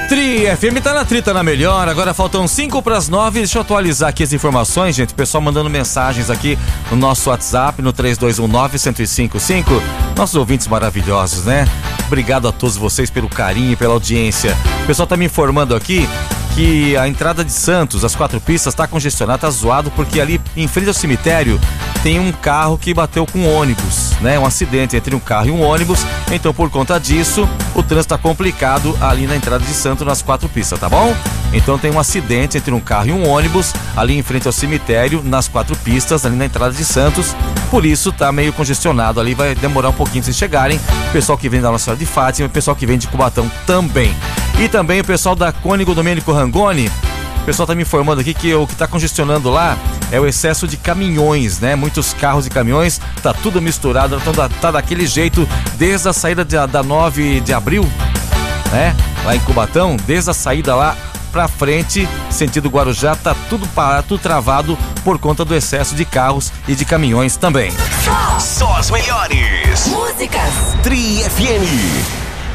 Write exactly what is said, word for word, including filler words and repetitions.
Tri F M tá na trita na melhor, agora faltam cinco para as nove. Deixa eu atualizar aqui as informações, gente. O pessoal mandando mensagens aqui no nosso WhatsApp, no três dois um nove, um zero cinco cinco. Nossos ouvintes maravilhosos, né? Obrigado a todos vocês pelo carinho e pela audiência. O pessoal tá me informando aqui que a entrada de Santos, as quatro pistas, tá congestionada, tá zoado, porque ali em frente ao cemitério tem um carro que bateu com um ônibus, né? Um acidente entre um carro e um ônibus. Então, por conta disso, o trânsito tá complicado ali na entrada de Santos, nas quatro pistas, tá bom? Então tem um acidente entre um carro e um ônibus ali em frente ao cemitério, nas quatro pistas, ali na entrada de Santos. Por isso tá meio congestionado ali, vai demorar um pouquinho pra vocês chegarem. O pessoal que vem da Nossa Senhora de Fátima, o pessoal que vem de Cubatão também. E também o pessoal da Cônigo Domênico Rangoni. O pessoal tá me informando aqui que o que tá congestionando lá é o excesso de caminhões, né? Muitos carros e caminhões, tá tudo misturado, tá, tá daquele jeito desde a saída de, da nove de abril, né? Lá em Cubatão, desde a saída lá pra frente, sentido Guarujá, tá tudo parado, tudo travado por conta do excesso de carros e de caminhões também. Só as melhores músicas. Tri F M.